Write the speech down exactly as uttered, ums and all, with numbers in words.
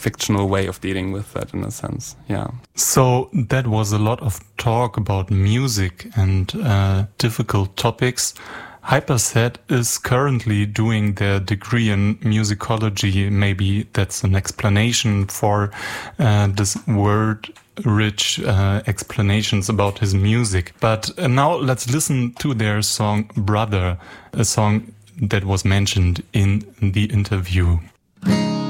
fictional way of dealing with that in a sense. Yeah. So that was a lot of talk about music and uh, difficult topics. Hyperset is currently doing their degree in musicology. Maybe that's an explanation for uh, this word-rich uh, explanations about his music. But uh, now let's listen to their song Brother, a song that was mentioned in the interview.